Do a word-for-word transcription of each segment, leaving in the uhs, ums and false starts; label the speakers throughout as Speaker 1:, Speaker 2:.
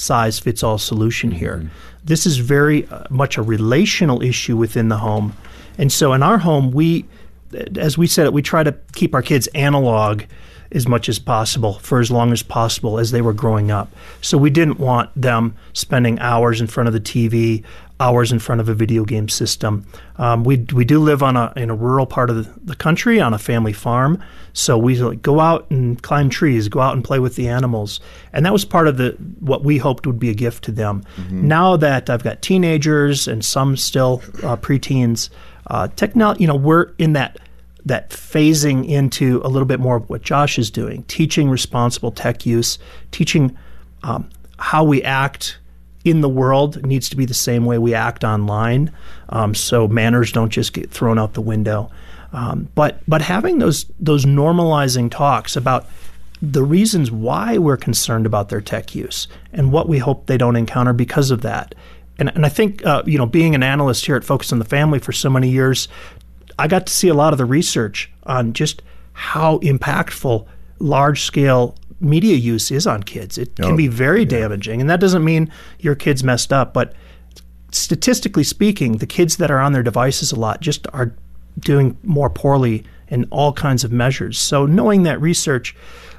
Speaker 1: one-size-fits-all solution here. Mm-hmm. This is very uh, much a relational issue within the home. And so in our home, we, as we said, we try to keep our kids analog as much as possible for as long as possible as they were growing up. So we didn't want them spending hours in front of the T V, hours in front of a video game system. Um, we we do live on a in a rural part of the, the country on a family farm, so we like, go out and climb trees, go out and play with the animals, and that was part of the what we hoped would be a gift to them. Mm-hmm. Now that I've got teenagers and some still uh, preteens, uh, technology, you know, we're in that. that phasing into a little bit more of what Josh is doing, teaching responsible tech use, teaching um, how we act in the world needs to be the same way we act online, um, so manners don't just get thrown out the window. Um, but but having those those normalizing talks about the reasons why we're concerned about their tech use and what we hope they don't encounter because of that. And, and I think, uh, you know, being an analyst here at Focus on the Family for so many years, I got to see a lot of the research on just how impactful large-scale media use is on kids. It can oh, be very yeah. damaging, and that doesn't mean your kid's messed up, but statistically speaking, the kids that are on their devices a lot just are doing more poorly in all kinds of measures. So knowing that research,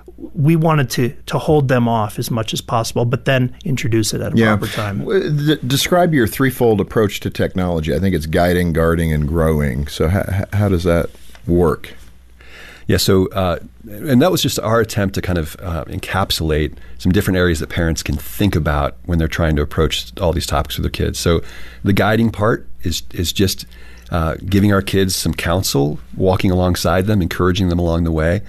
Speaker 1: we wanted to to hold them off as much as possible, but then introduce it at a yeah. proper time.
Speaker 2: D- describe your threefold approach to technology. I think it's guiding, guarding, and growing. So how, how does that work?
Speaker 3: Yeah, so, uh, and that was just our attempt to kind of uh, encapsulate some different areas that parents can think about when they're trying to approach all these topics with their kids. So the guiding part is is just uh, giving our kids some counsel, walking alongside them, encouraging them along the way.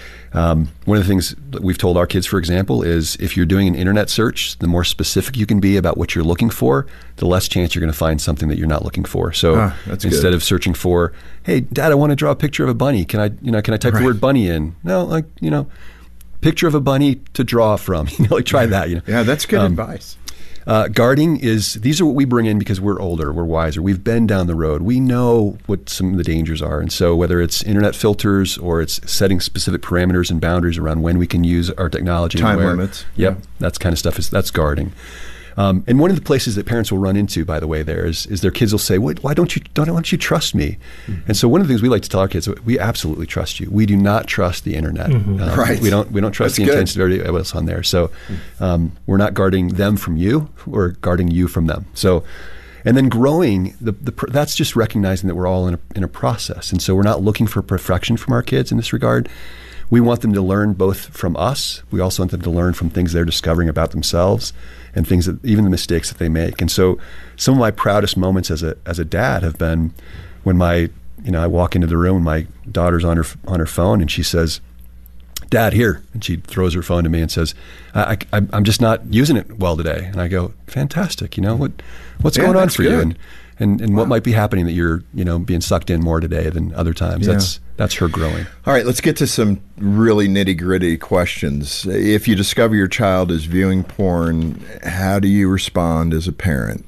Speaker 3: Um, one of the things that we've told our kids, for example, is if you're doing an internet search, the more specific you can be about what you're looking for, the less chance you're going to find something that you're not looking for. So ah, instead good. of searching for, hey, Dad, I want to draw a picture of a bunny. Can I, you know, can I type right. the word bunny in? No, like, you know, picture of a bunny to draw from. You know, like try that. You know.
Speaker 2: Yeah, that's good um, advice.
Speaker 3: Uh, guarding is, these are what we bring in because we're older, we're wiser, we've been down the road, we know what some of the dangers are. And so whether it's internet filters or it's setting specific parameters and boundaries around when we can use our technology.
Speaker 2: Time
Speaker 3: and where,
Speaker 2: limits.
Speaker 3: Yep,
Speaker 2: yeah.
Speaker 3: That kind of stuff, is that's guarding. Um, and one of the places that parents will run into, by the way, there is, is their kids will say, why, why don't you don't, why don't you trust me? Mm-hmm. And so one of the things we like to tell our kids, we absolutely trust you. We do not trust the internet.
Speaker 2: Mm-hmm. Um, right.
Speaker 3: We don't we don't trust That's the intentions of everybody else on there. So um, we're not guarding them from you, we're guarding you from them. So, and then growing, the, the that's just recognizing that we're all in a, in a process. And so we're not looking for perfection from our kids in this regard. We want them to learn both from us. We also want them to learn from things they're discovering about themselves and things that, even the mistakes that they make. And so some of my proudest moments as a as a dad have been when my, you know, I walk into the room and my daughter's on her on her phone and she says, Dad, here. And she throws her phone to me and says, I, I, I'm just not using it well today. And I go, fantastic. You know, what what's yeah, going on for good. you? And and, and wow. what might be happening that you're, you know, being sucked in more today than other times? Yeah. That's that's her growing.
Speaker 2: All right, let's get to some really nitty-gritty questions. If you discover your child is viewing porn, how do you respond as a parent?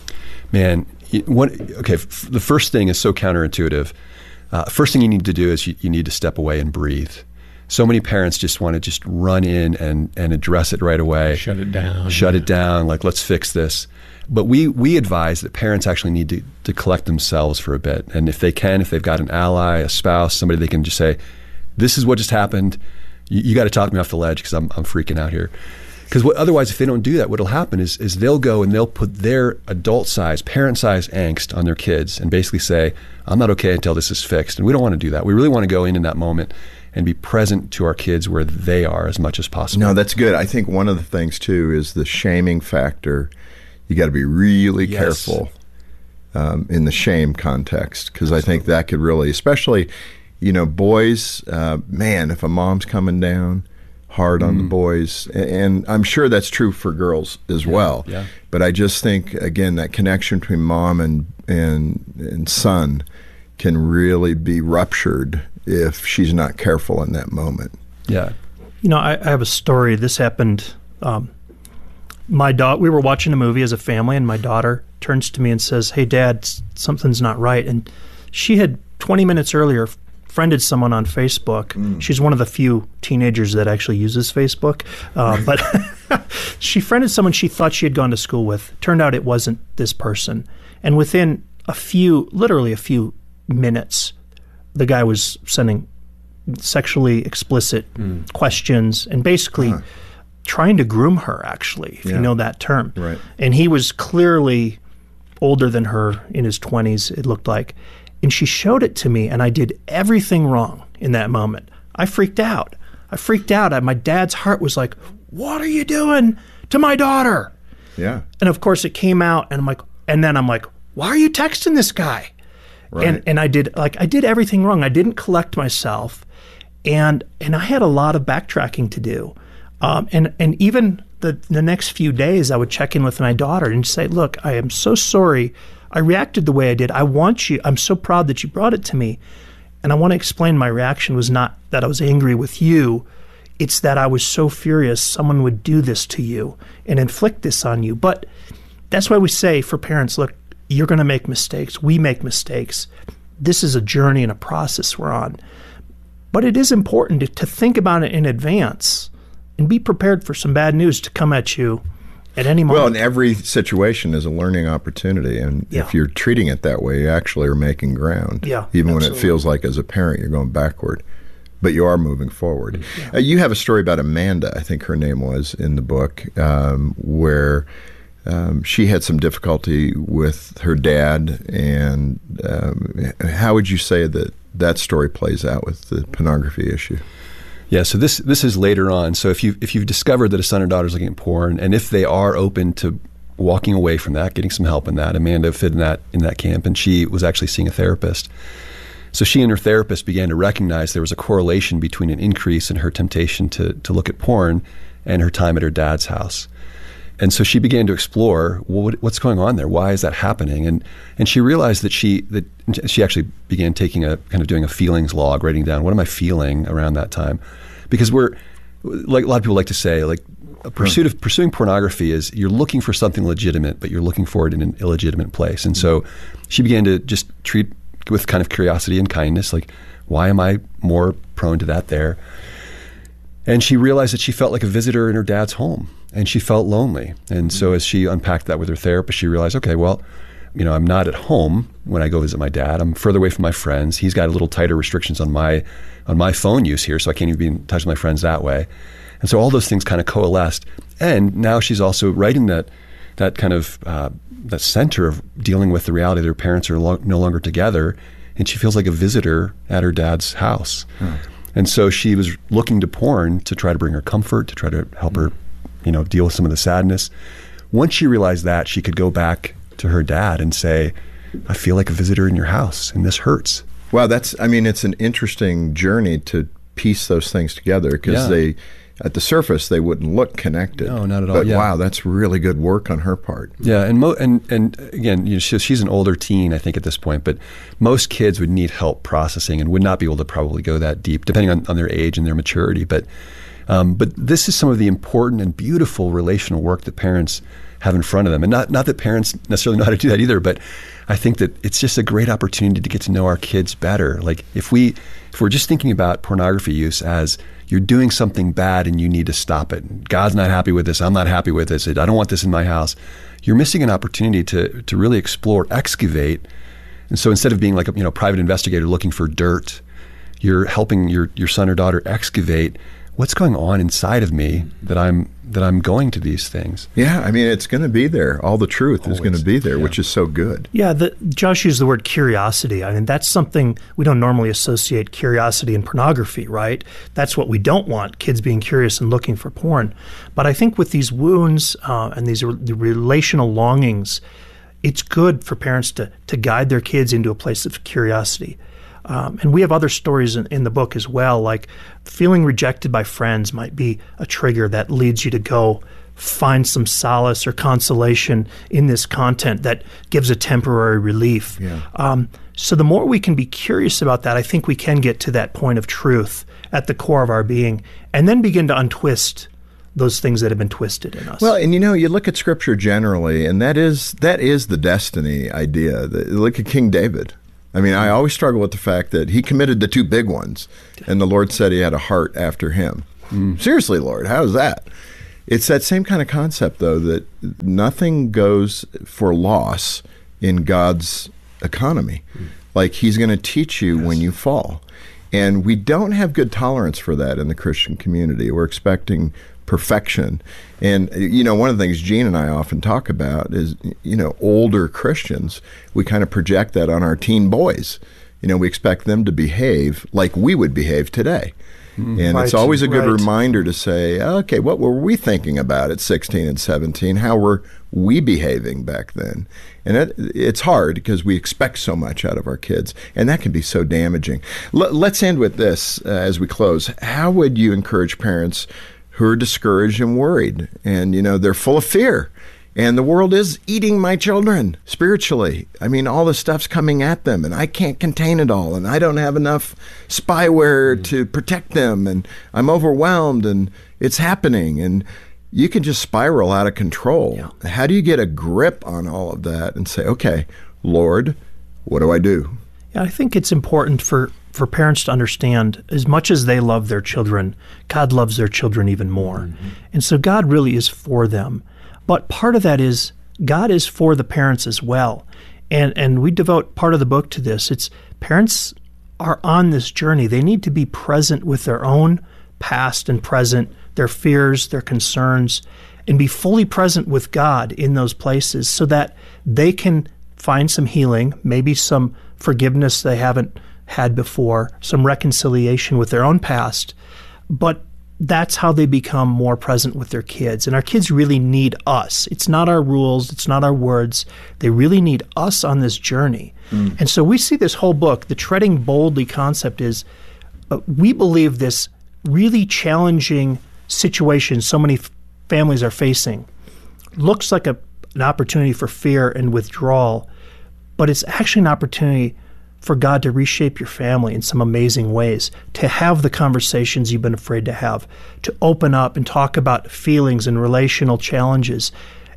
Speaker 3: Man, what, okay, f- the first thing is so counterintuitive. Uh, first thing you need to do is you, you need to step away and breathe. So many parents just want to just run in and, and address it right away.
Speaker 4: Shut it down.
Speaker 3: Shut yeah. it down, like let's fix this. But we we advise that parents actually need to, to collect themselves for a bit. And if they can, if they've got an ally, a spouse, somebody they can just say, this is what just happened. You, you got to talk me off the ledge because I'm I'm freaking out here. Because otherwise, if they don't do that, what'll happen is is they'll go and they'll put their adult size, parent size angst on their kids and basically say, I'm not okay until this is fixed. And we don't want to do that. We really want to go in in that moment and be present to our kids where they are as much as possible.
Speaker 2: No, that's good. I think one of the things too is the shaming factor. You got to be really yes. careful um, in the shame context because I think that could really, especially, you know, boys, uh, man, if a mom's coming down hard on mm. the boys, and I'm sure that's true for girls as
Speaker 3: yeah,
Speaker 2: well.
Speaker 3: Yeah.
Speaker 2: But I just think, again, that connection between mom and, and, and son can really be ruptured if she's not careful in that moment.
Speaker 3: Yeah.
Speaker 1: You know, I, I have a story. This happened... Um, My daughter, we were watching a movie as a family, and my daughter turns to me and says, "Hey, Dad, something's not right." And she had twenty minutes earlier friended someone on Facebook. Mm. She's one of the few teenagers that actually uses Facebook. Uh, but she friended someone she thought she had gone to school with. Turned out it wasn't this person. And within a few, literally a few minutes, the guy was sending sexually explicit mm. questions and basically huh. trying to groom her, actually, if yeah. you know that term.
Speaker 2: Right.
Speaker 1: And he was clearly older than her, in his twenties, it looked like. And she showed it to me, and I did everything wrong in that moment. I freaked out. I freaked out. I, my dad's heart was like, what are you doing to my daughter?
Speaker 2: Yeah.
Speaker 1: And of course it came out, and I'm like, and then I'm like, why are you texting this guy?
Speaker 2: Right.
Speaker 1: And and I did like I did everything wrong. I didn't collect myself, and and I had a lot of backtracking to do. Um, and and even the the next few days, I would check in with my daughter and say, look, I am so sorry. I reacted the way I did. I want you. I'm so proud that you brought it to me, and I want to explain my reaction was not that I was angry with you. It's that I was so furious someone would do this to you and inflict this on you. But that's why we say for parents, look, you're going to make mistakes. We make mistakes. This is a journey and a process we're on. But it is important to, to think about it in advance and be prepared for some bad news to come at you at any moment.
Speaker 2: Well, and every situation is a learning opportunity. And
Speaker 1: yeah.
Speaker 2: if you're treating it that way, you actually are making ground.
Speaker 1: Yeah,
Speaker 2: even
Speaker 1: absolutely.
Speaker 2: when it feels like as a parent you're going backward. But you are moving forward. Yeah. Uh, you have a story about Amanda, I think her name was, in the book, um, where um, she had some difficulty with her dad. And um, how would you say that that story plays out with the pornography issue?
Speaker 3: Yeah, so this this is later on. So if you if you've discovered that a son or daughter is looking at porn, and if they are open to walking away from that, getting some help in that, Amanda fit in that in that camp, and she was actually seeing a therapist. So she and her therapist began to recognize there was a correlation between an increase in her temptation to to look at porn and her time at her dad's house. And so she began to explore, well, what, what's going on there? Why is that happening? And and she realized that she that she actually began taking a kind of doing a feelings log, writing down, what am I feeling around that time? Because we're, like a lot of people like to say, like a pursuit of pursuing pornography is you're looking for something legitimate, but you're looking for it in an illegitimate place. And so she began to just treat with kind of curiosity and kindness, like, why am I more prone to that there? And she realized that she felt like a visitor in her dad's home, and she felt lonely. And so as she unpacked that with her therapist, she realized, okay, well, you know, I'm not at home when I go visit my dad. I'm further away from my friends. He's got a little tighter restrictions on my on my phone use here, so I can't even be in touch with my friends that way. And so all those things kind of coalesced. And now she's also writing that that kind of uh, that center of dealing with the reality that her parents are lo- no longer together, and she feels like a visitor at her dad's house. Hmm. And so she was looking to porn to try to bring her comfort, to try to help her, you know, deal with some of the sadness. Once she realized that, she could go back to her dad and say, I feel like a visitor in your house, and this hurts.
Speaker 2: Wow, that's, I mean, it's an interesting journey to piece those things together, because
Speaker 3: Yeah.
Speaker 2: they, at the surface, they wouldn't look connected.
Speaker 3: No, not at all.
Speaker 2: But
Speaker 3: yeah.
Speaker 2: wow, that's really good work on her part.
Speaker 3: Yeah, and mo- and and again, you know, she, she's an older teen, I think, at this point. But most kids would need help processing and would not be able to probably go that deep, depending on, on their age and their maturity. But um, but this is some of the important and beautiful relational work that parents have in front of them, and not not that parents necessarily know how to do that either. But I think that it's just a great opportunity to get to know our kids better. Like if we if we're just thinking about pornography use as you're doing something bad and you need to stop it. God's not happy with this. I'm not happy with this. I don't want this in my house. You're missing an opportunity to to really explore, excavate. And so instead of being like a you know private investigator looking for dirt, you're helping your your son or daughter excavate what's going on inside of me that I'm that I'm going to these things.
Speaker 2: Yeah, I mean, it's going to be there. All the truth
Speaker 3: Always.
Speaker 2: is going to be there,
Speaker 3: Yeah.
Speaker 2: which is so good.
Speaker 1: Yeah, the, Josh used the word curiosity. I mean, that's something we don't normally associate curiosity and pornography, right? That's what we don't want, kids being curious and looking for porn. But I think with these wounds uh, and these re- the relational longings, it's good for parents to to guide their kids into a place of curiosity. Um, and we have other stories in, in the book as well, like feeling rejected by friends might be a trigger that leads you to go find some solace or consolation in this content that gives a temporary relief.
Speaker 2: Yeah.
Speaker 1: Um, so the more we can be curious about that, I think we can get to that point of truth at the core of our being, and then begin to untwist those things that have been twisted in us.
Speaker 2: Well, and you know, you look at Scripture generally, and that is that is the destiny idea. The, look at King David. I mean, I always struggle with the fact that he committed the two big ones, and the Lord said he had a heart after him. Mm. Seriously, Lord, how is that? It's that same kind of concept, though, that nothing goes for loss in God's economy. Mm. Like, he's going to teach you yes. when you fall. And we don't have good tolerance for that in the Christian community. We're expecting perfection. And, you know, one of the things Gene and I often talk about is, you know, older Christians, we kind of project that on our teen boys. You know, we expect them to behave like we would behave today. Mm, and right, it's always a good right. reminder to say, okay, what were we thinking about at sixteen and seventeen? How were we behaving back then? And it, it's hard because we expect so much out of our kids, and that can be so damaging. L- let's end with this uh, as we close. How would you encourage parents who are discouraged and worried, and, you know, they're full of fear, and the world is eating my children spiritually? I mean, all this stuff's coming at them, and I can't contain it all, and I don't have enough spyware mm. to protect them, and I'm overwhelmed, and it's happening, and you can just spiral out of control. Yeah. How do you get a grip on all of that and say, okay, Lord, what do I do?
Speaker 1: Yeah, I think it's important for, for parents to understand, as much as they love their children, God loves their children even more. Mm-hmm. And so God really is for them. But part of that is God is for the parents as well. And and we devote part of the book to this. It's parents are on this journey. They need to be present with their own past and present, their fears, their concerns, and be fully present with God in those places so that they can find some healing, maybe some forgiveness they haven't had before, some reconciliation with their own past. But that's how they become more present with their kids. And our kids really need us. It's not our rules. It's not our words. They really need us on this journey. Mm. And so we see this whole book, the Treading Boldly concept is, uh, we believe this really challenging situation so many f- families are facing looks like a, an opportunity for fear and withdrawal, but it's actually an opportunity for God to reshape your family in some amazing ways, to have the conversations you've been afraid to have, to open up and talk about feelings and relational challenges.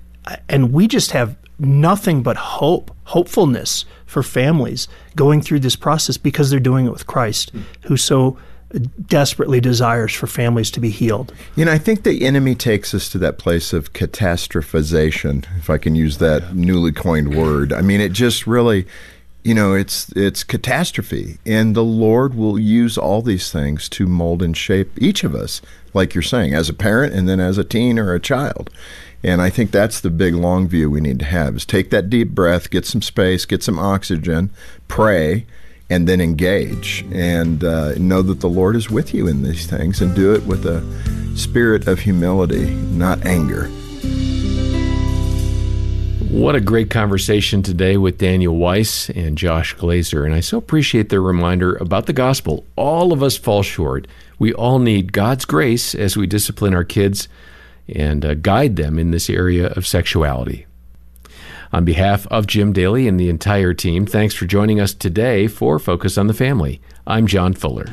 Speaker 1: And we just have nothing but hope, hopefulness for families going through this process because they're doing it with Christ, mm. who so desperately desires for families to be healed.
Speaker 2: You know, I think the enemy takes us to that place of catastrophization, if I can use that yeah. newly coined word. I mean, it just really... You know, it's it's catastrophe, and the Lord will use all these things to mold and shape each of us, like you're saying, as a parent and then as a teen or a child. And I think that's the big long view we need to have, is take that deep breath, get some space, get some oxygen, pray, and then engage, and uh, know that the Lord is with you in these things, and do it with a spirit of humility, not anger.
Speaker 4: What a great conversation today with Daniel Weiss and Josh Glazer. And I so appreciate their reminder about the gospel. All of us fall short. We all need God's grace as we discipline our kids and uh, guide them in this area of sexuality. On behalf of Jim Daly and the entire team, thanks for joining us today for Focus on the Family. I'm John Fuller.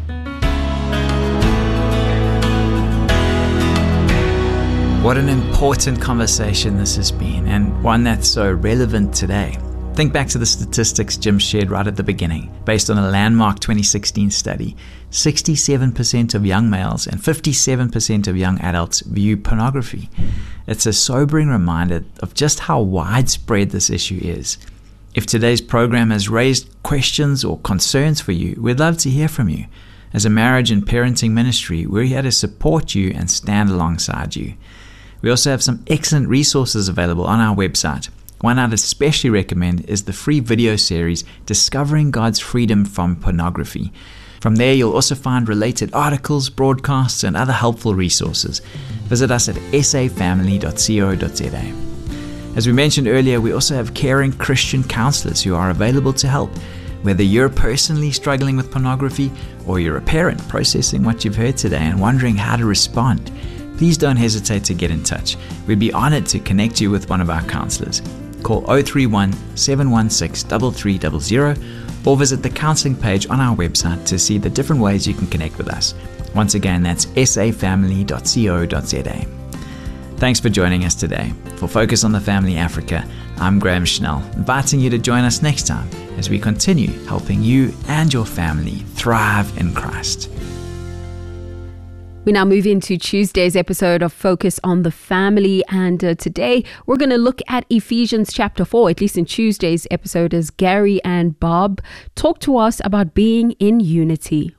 Speaker 5: What an important conversation this has been, and one that's so relevant today. Think back to the statistics Jim shared right at the beginning. Based on a landmark twenty sixteen study, sixty-seven percent of young males and fifty-seven percent of young adults view pornography. It's a sobering reminder of just how widespread this issue is. If today's program has raised questions or concerns for you, we'd love to hear from you. As a marriage and parenting ministry, we're here to support you and stand alongside you. We also have some excellent resources available on our website. One I'd especially recommend is the free video series, Discovering God's Freedom from Pornography. From there, you'll also find related articles, broadcasts, and other helpful resources. Visit us at s a family dot co dot z a. As we mentioned earlier, we also have caring Christian counselors who are available to help. Whether you're personally struggling with pornography or you're a parent processing what you've heard today and wondering how to respond, please don't hesitate to get in touch. We'd be honored to connect you with one of our counselors. Call zero three one, seven one six, three three zero zero or visit the counseling page on our website to see the different ways you can connect with us. Once again, that's s a family dot co dot z a. Thanks for joining us today. For Focus on the Family Africa, I'm Graham Schnell, inviting you to join us next time as we continue helping you and your family thrive in Christ.
Speaker 6: We now move into Tuesday's episode of Focus on the Family, and uh, today we're going to look at Ephesians chapter four, at least in Tuesday's episode, as Gary and Bob talk to us about being in unity.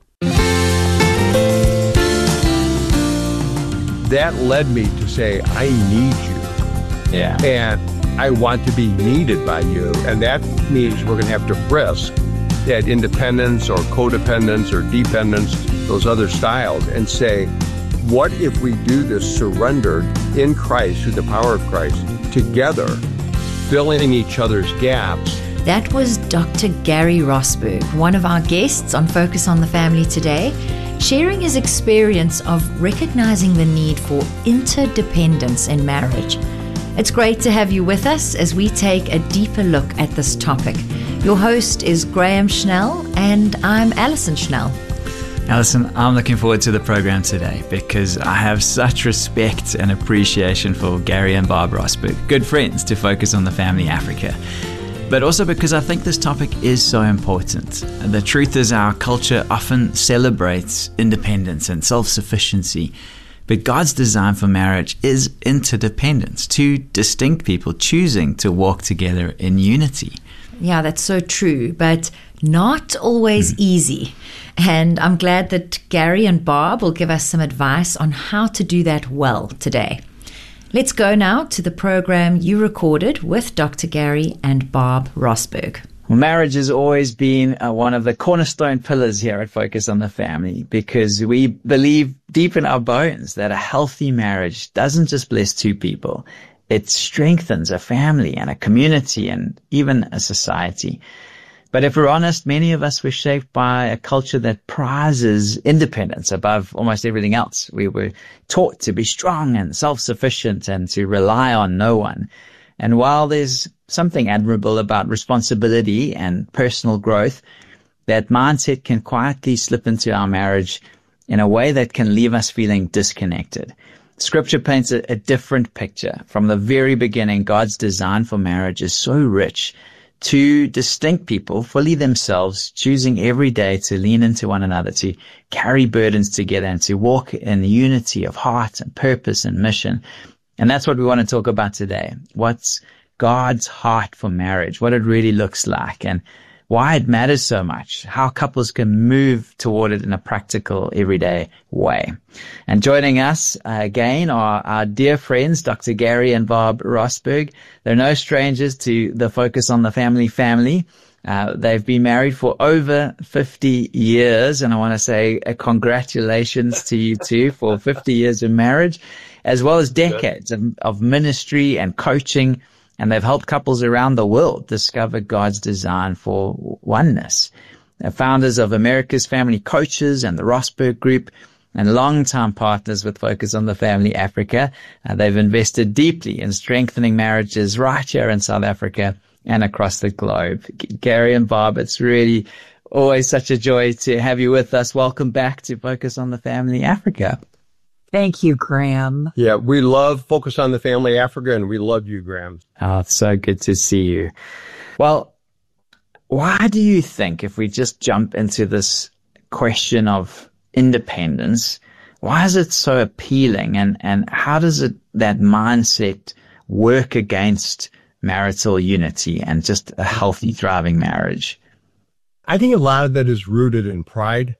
Speaker 7: That led me to say, I need you.
Speaker 5: Yeah.
Speaker 7: And I want to be needed by you. And that means we're going to have to risk that independence or codependence or dependence, those other styles, and say, what if we do this surrendered in Christ, through the power of Christ, together, filling each other's gaps?
Speaker 8: That was Doctor Gary Rosberg, one of our guests on Focus on the Family today, sharing his experience of recognizing the need for interdependence in marriage. It's great to have you with us as we take a deeper look at this topic. Your host is Graham Schnell, and I'm Alison Schnell.
Speaker 5: Alison, I'm looking forward to the program today because I have such respect and appreciation for Gary and Bob Rosberg, good friends to Focus on the Family Africa. But also because I think this topic is so important. The truth is, our culture often celebrates independence and self-sufficiency, but God's design for marriage is interdependence, two distinct people choosing to walk together in unity.
Speaker 8: Yeah, that's so true, but not always mm. easy. And I'm glad that Gary and Bob will give us some advice on how to do that well today. Let's go now to the program you recorded with Doctor Gary and Bob Rosberg.
Speaker 5: Well, marriage has always been uh, one of the cornerstone pillars here at Focus on the Family, because we believe deep in our bones that a healthy marriage doesn't just bless two people. It strengthens a family and a community and even a society. But if we're honest, many of us were shaped by a culture that prizes independence above almost everything else. We were taught to be strong and self-sufficient and to rely on no one. And while there's something admirable about responsibility and personal growth, that mindset can quietly slip into our marriage in a way that can leave us feeling disconnected. Scripture paints a, a different picture. From the very beginning, God's design for marriage is so rich. Two distinct people, fully themselves, choosing every day to lean into one another, to carry burdens together, and to walk in unity of heart and purpose and mission. And that's what we want to talk about today. What's God's heart for marriage? What it really looks like, and why it matters so much, how couples can move toward it in a practical, everyday way. And joining us uh, again are our dear friends, Doctor Gary and Bob Rosberg. They're no strangers to the Focus on the Family family. Uh, they've been married for over fifty years, and I want to say a congratulations to you two for fifty years of marriage, as well as decades of, of ministry and coaching. And they've helped couples around the world discover God's design for oneness. They're founders of America's Family Coaches and the Rosberg Group, and longtime partners with Focus on the Family Africa. Uh, they've invested deeply in strengthening marriages right here in South Africa and across the globe. G- Gary and Bob, it's really always such a joy to have you with us. Welcome back to Focus on the Family Africa.
Speaker 9: Thank you, Graham.
Speaker 7: Yeah, we love Focus on the Family Africa, and we love you, Graham.
Speaker 5: Oh, it's so good to see you. Well, why do you think, if we just jump into this question of independence, why is it so appealing, and, and how does it that mindset work against marital unity and just a healthy, thriving marriage?
Speaker 7: I think a lot of that is rooted in pride.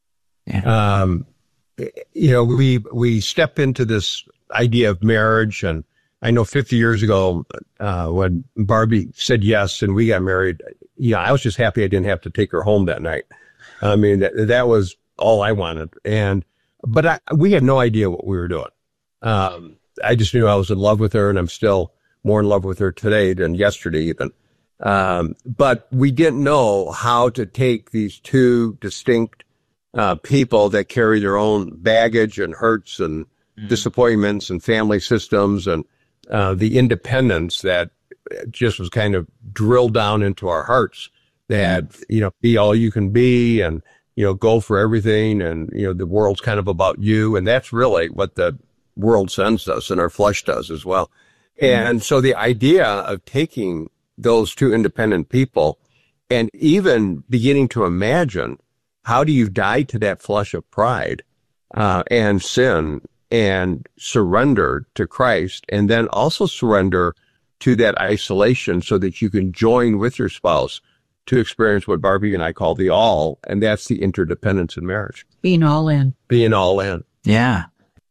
Speaker 5: Yeah.
Speaker 7: Um, you know, we we step into this idea of marriage, and I know fifty years ago, uh, when Barbie said yes and we got married, yeah, I was just happy I didn't have to take her home that night. I mean, that, that was all I wanted. And, but I, we had no idea what we were doing. Um, I just knew I was in love with her, and I'm still more in love with her today than yesterday even. Um, but we didn't know how to take these two distinct uh, people that carry their own baggage and hurts and mm. disappointments and family systems and uh, the independence that just was kind of drilled down into our hearts, that, mm. you know, be all you can be and, you know, go for everything. And, you know, the world's kind of about you. And that's really what the world sends us, and our flesh does as well. Mm. And so the idea of taking those two independent people And even beginning to imagine, how do you die to that flesh of pride uh, and sin and surrender to Christ, and then also surrender to that isolation so that you can join with your spouse to experience what Barbie and I call the all, and that's the interdependence in marriage.
Speaker 9: Being all in.
Speaker 7: Being all in.
Speaker 5: Yeah.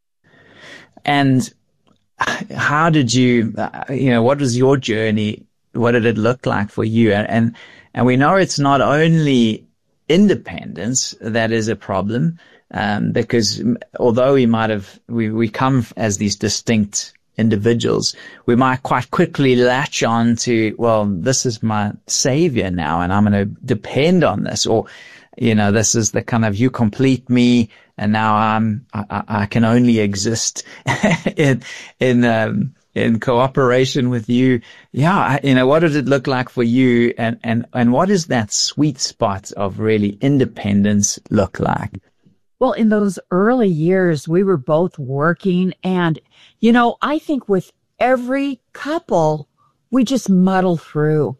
Speaker 5: And how did you, uh, you know, what was your journey? What did it look like for you? And, and, and we know it's not only independence that is a problem, um, because although we might have, we, we come as these distinct individuals, we might quite quickly latch on to, well, this is my savior now, and I'm going to depend on this, or, you know, this is the kind of, you complete me, and now I'm, I, I can only exist in, in, um, in cooperation with you. Yeah. I, you know, what did it look like for you? And, and, and what is that sweet spot of really independence look like?
Speaker 9: Well, in those early years, we were both working. And, you know, I think with every couple, we just muddle through.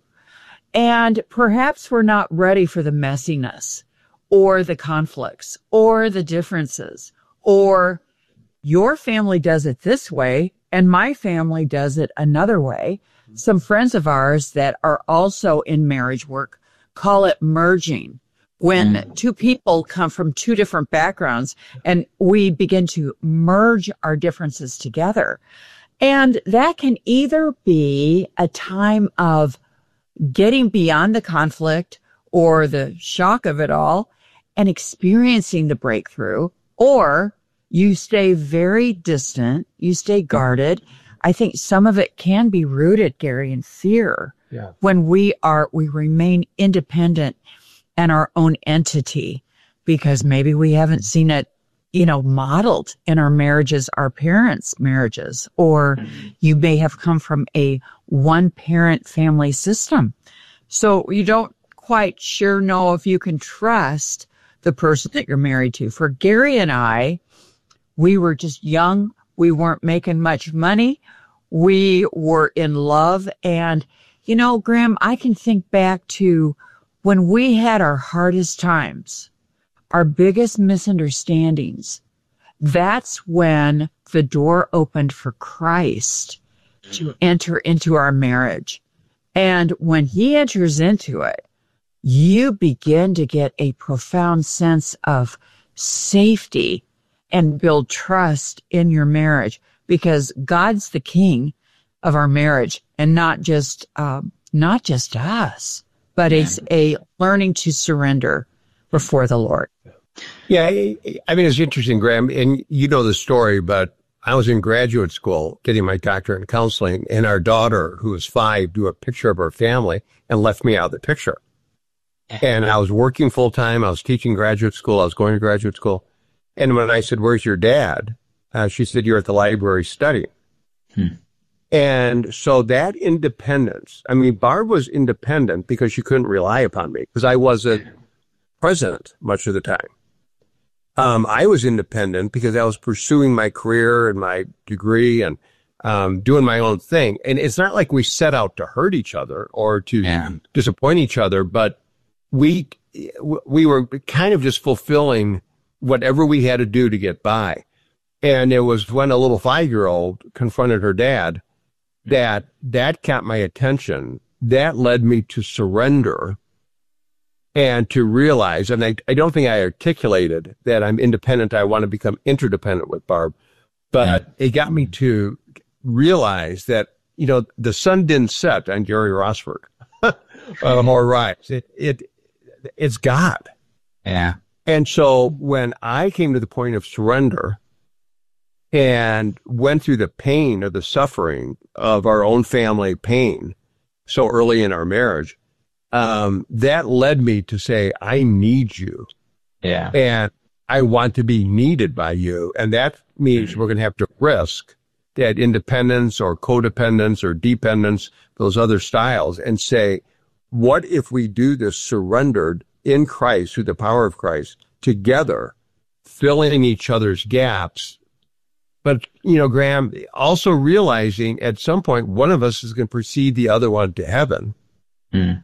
Speaker 9: And perhaps we're not ready for the messiness or the conflicts or the differences, or your family does it this way and my family does it another way. Some friends of ours that are also in marriage work call it merging. When mm. two people come from two different backgrounds and we begin to merge our differences together. And that can either be a time of getting beyond the conflict or the shock of it all and experiencing the breakthrough, or you stay very distant, you stay guarded. I think some of it can be rooted, Gary, in fear. Yeah. When we are, we remain independent and our own entity, because maybe we haven't seen it, you know, modeled in our marriages, our parents' marriages, or you may have come from a one parent family system. So you don't quite sure know if you can trust the person that you're married to. For Gary and I, we were just young. We weren't making much money. We were in love. And, you know, Graham, I can think back to when we had our hardest times, our biggest misunderstandings. That's when the door opened for Christ to enter into our marriage. And when he enters into it, you begin to get a profound sense of safety and build trust in your marriage, because God's the king of our marriage, and not just, um, not just us, but it's a learning to surrender before the Lord.
Speaker 7: Yeah, I mean, it's interesting, Graham, and you know the story, but I was in graduate school getting my doctorate in counseling, and our daughter, who was five, drew a picture of her family and left me out of the picture. And I was working full time. I was teaching graduate school. I was going to graduate school. And when I said, "Where's your dad?" Uh, she said, "You're at the library studying." Hmm. And so that independence, I mean, Barb was independent because she couldn't rely upon me, because I wasn't present much of the time. Um, I was independent because I was pursuing my career and my degree and um, doing my own thing. And it's not like we set out to hurt each other or to yeah. disappoint each other, but we we were kind of just fulfilling whatever we had to do to get by. And it was when a little five-year-old confronted her dad that that caught my attention. That led me to surrender and to realize, and I, I don't think I articulated that I'm independent. I want to become interdependent with Barb, but it got me to realize that, you know, the sun didn't set on Gary Rosberg um, or rise. It, it, it's God.
Speaker 5: Yeah.
Speaker 7: And so when I came to the point of surrender and went through the pain or the suffering of our own family pain so early in our marriage, um, that led me to say, I need you.
Speaker 5: Yeah.
Speaker 7: And I want to be needed by you. And that means we're going to have to risk that independence or codependence or dependence, those other styles, and say, what if we do this surrendered in Christ, through the power of Christ, together, filling each other's gaps? But, you know, Graham, also realizing at some point one of us is going to precede the other one to heaven. Mm.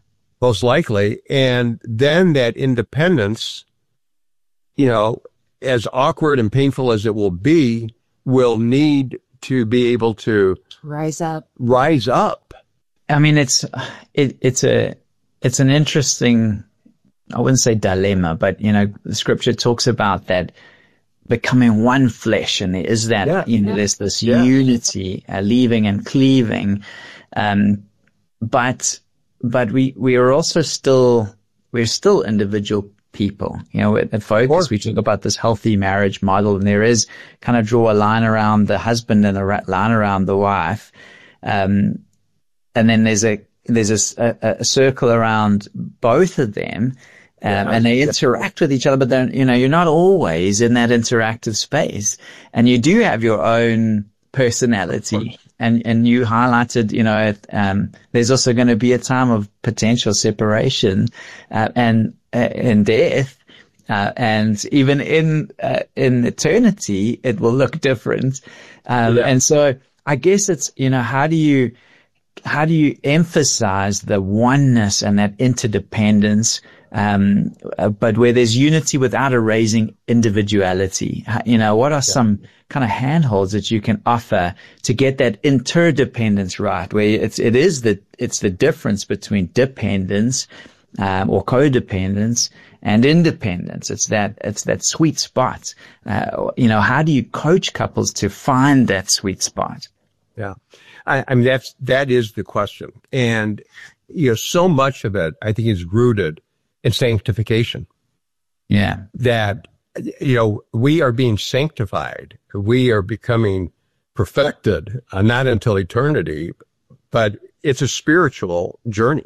Speaker 7: most likely. And then that independence, you know, as awkward and painful as it will be, will need to be able to
Speaker 9: rise up.
Speaker 7: Rise up.
Speaker 5: I mean, it's it, it's a it's an interesting, I wouldn't say dilemma, but you know, the scripture talks about that becoming one flesh, and there is that
Speaker 7: yeah,
Speaker 5: you know,
Speaker 7: yeah,
Speaker 5: there's this
Speaker 7: yeah.
Speaker 5: unity, uh, leaving and cleaving, um, but but we we are also still we're still individual people. You know, at, at Focus, we talk about this healthy marriage model, and there is kind of draw a line around the husband and a line around the wife. Um, and then there's a, there's a, a, a circle around both of them. Um, yeah, and they interact yeah. with each other, but then, you know, you're not always in that interactive space, and you do have your own personality. And, and you highlighted, you know, um, there's also going to be a time of potential separation, uh, and, uh, and death. Uh, and even in, uh, in eternity, it will look different. Um, yeah. and so I guess it's, you know, how do you, how do you emphasize the oneness and that interdependence, um, uh, but where there's unity without erasing individuality? You know, what are yeah. some kind of handholds that you can offer to get that interdependence right, where it's, it is the, it's the difference between dependence, um, or codependence and independence. It's that, it's that sweet spot. Uh, you know, how do you coach couples to find that sweet spot?
Speaker 7: Yeah. I, I mean, that's, that is the question. And, you know, so much of it, I think, is rooted in sanctification.
Speaker 5: Yeah.
Speaker 7: That, you know, we are being sanctified. We are becoming perfected, uh, not until eternity, but it's a spiritual journey.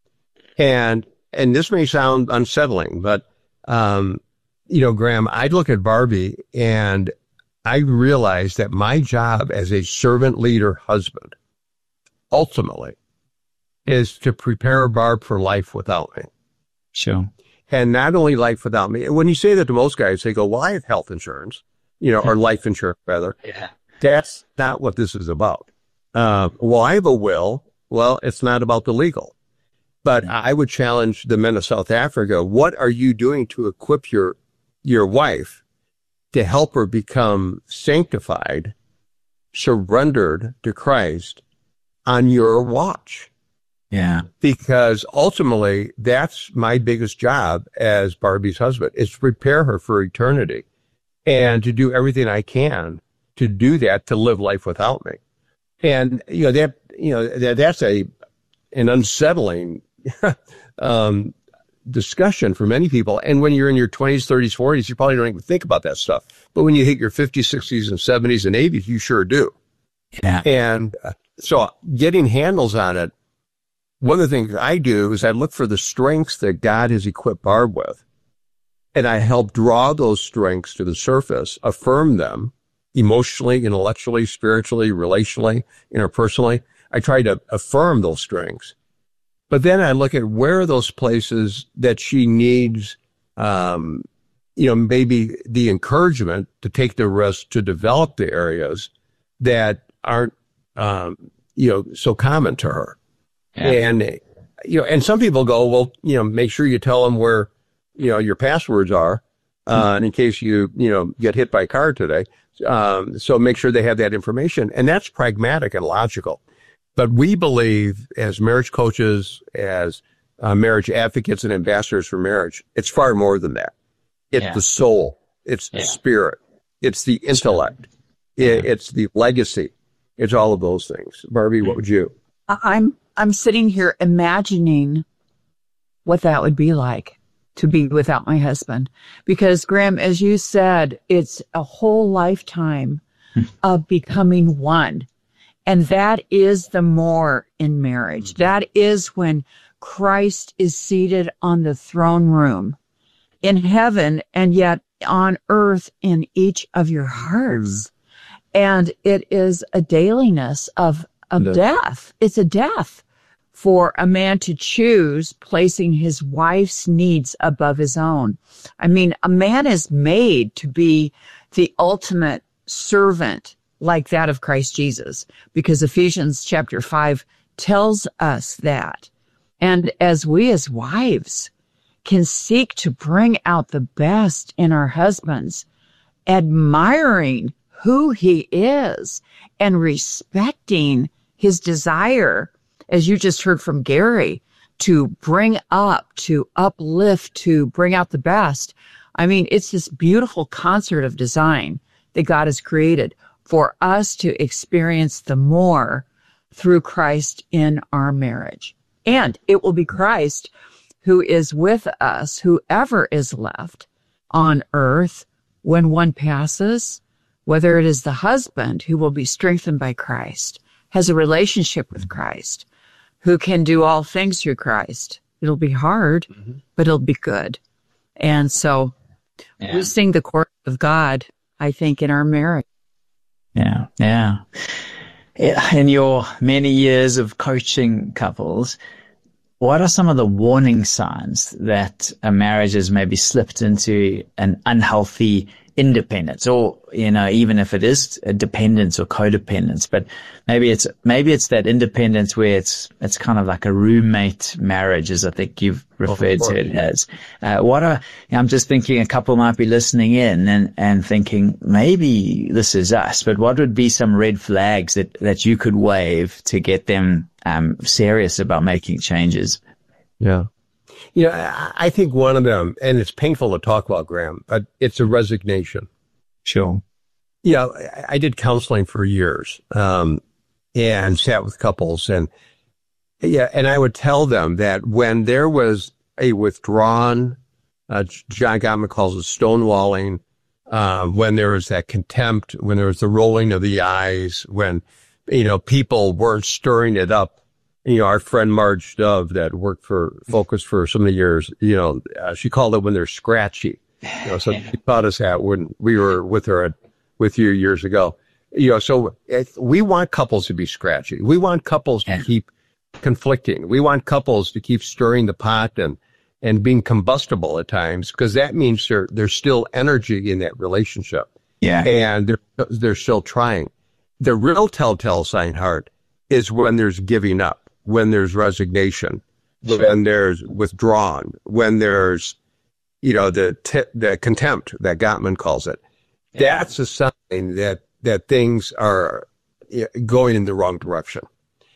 Speaker 7: And, and this may sound unsettling, but, um, you know, Graham, I look at Barbie and I realize that my job as a servant leader husband ultimately is to prepare Barb for life without me.
Speaker 5: Sure.
Speaker 7: And not only life without me. When you say that to most guys, they go, well, I have health insurance, you know, or life insurance rather.
Speaker 5: Yeah.
Speaker 7: That's not what this is about. Uh, well, I have a will. Well, it's not about the legal. But I would challenge the men of South Africa. What are you doing to equip your, your wife to help her become sanctified, surrendered to Christ on your watch?
Speaker 5: Yeah.
Speaker 7: Because ultimately, that's my biggest job as Barbie's husband, is to prepare her for eternity and to do everything I can to do that, to live life without me. And, you know, that, you know, that, that's a, an unsettling, um, discussion for many people. And when you're in your twenties, thirties, forties, you probably don't even think about that stuff. But when you hit your fifties, sixties, and seventies and eighties, you sure do.
Speaker 5: Yeah.
Speaker 7: And uh, so getting handles on it, one of the things I do is I look for the strengths that God has equipped Barb with, and I help draw those strengths to the surface, affirm them emotionally, intellectually, spiritually, relationally, interpersonally. I try to affirm those strengths. But then I look at where are those places that she needs, um, you know, maybe the encouragement to take the risk to develop the areas that aren't, um, you know, so common to her. Yeah. And, you know, and some people go, well, you know, make sure you tell them where, you know, your passwords are, uh, mm-hmm. in case you, you know, get hit by a car today. Um, so make sure they have that information. And that's pragmatic and logical. But we believe, as marriage coaches, as uh, marriage advocates and ambassadors for marriage, it's far more than that. It's yeah. the soul. It's yeah. the spirit. It's the intellect. Yeah. It, it's the legacy. It's all of those things. Barbie, what would you?
Speaker 9: I'm I'm sitting here imagining what that would be like to be without my husband. Because, Graham, as you said, it's a whole lifetime of becoming one. And that is the more in marriage. Mm-hmm. That is when Christ is seated on the throne room in heaven and yet on earth in each of your hearts. Mm-hmm. And it is a dailiness of, of death. It's a death for a man to choose placing his wife's needs above his own. I mean, a man is made to be the ultimate servant like that of Christ Jesus, because Ephesians chapter five tells us that. And as we as wives can seek to bring out the best in our husbands, admiring who he is and respecting his desire, as you just heard from Gary, to bring up, to uplift, to bring out the best. I mean, it's this beautiful concert of design that God has created for us to experience the more through Christ in our marriage. And it will be Christ who is with us, whoever is left on earth when one passes, whether it is the husband who will be strengthened by Christ, has a relationship with Christ, who can do all things through Christ. It'll be hard, mm-hmm. but it'll be good. And so yeah. we sing the chorus of God, I think, in our marriage.
Speaker 5: Yeah, yeah. In your many years of coaching couples, what are some of the warning signs that a marriage has maybe slipped into an unhealthy independence, or, you know, even if it is a dependence or codependence, but maybe it's, maybe it's that independence where it's, it's kind of like a roommate marriage, as I think you've referred to it as. Uh, what are, I'm just thinking a couple might be listening in and, and thinking maybe this is us, but what would be some red flags that, that you could wave to get them, um, serious about making changes?
Speaker 7: Yeah. You know, I think one of them, and it's painful to talk about, Graham, but it's a resignation.
Speaker 5: Sure.
Speaker 7: Yeah, you know, I did counseling for years, um, and sat with couples, and yeah, and I would tell them that when there was a withdrawn, uh, John Gottman calls it stonewalling, uh, when there was that contempt, when there was the rolling of the eyes, when, you know, people weren't stirring it up. You know, our friend Marge Dove that worked for Focus for so many years, you know, uh, she called it when they're scratchy. You know, so she taught us that when we were with her, at, with you years ago. You know, so it, we want couples to be scratchy. We want couples to keep conflicting. We want couples to keep stirring the pot and, and being combustible at times, because that means there, there's still energy in that relationship.
Speaker 5: Yeah.
Speaker 7: And they're, they're still trying. The real telltale sign, Hart, is when there's giving up. When there's resignation, when there's withdrawn, when there's, you know, the t- the contempt that Gottman calls it, that's a sign that that things are going in the wrong direction.